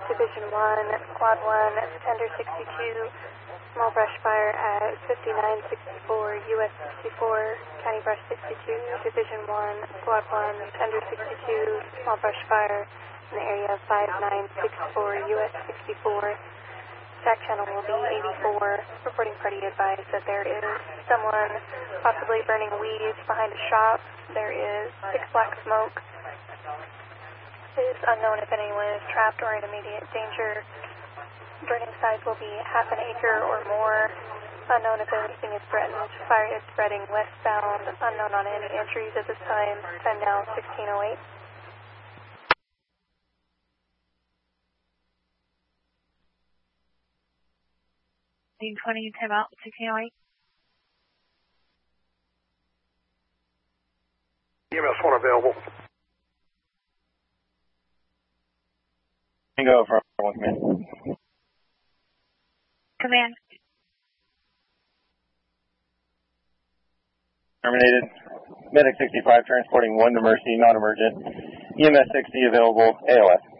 Division 1, Squad 1, Tender 62, small brush fire at 5964, US 64, County Brush 62, Division 1, Squad 1, Tender 62, small brush fire in the area of 5964, US 64. Stack channel will be 84. Reporting party advised that there is someone possibly burning weeds behind a shop. There is thick black smoke. It is unknown if anyone is trapped or in immediate danger. Burning size will be half an acre or more. Unknown if anything is threatened. Fire is spreading westbound. Unknown on any entries at this time. Time now 16:08. 16:20, time out, 16:08. EMS 1 available. Go for 1 command. Command. Terminated. Medic 65 transporting 1 to Mercy, non-emergent. EMS 60 available, ALS.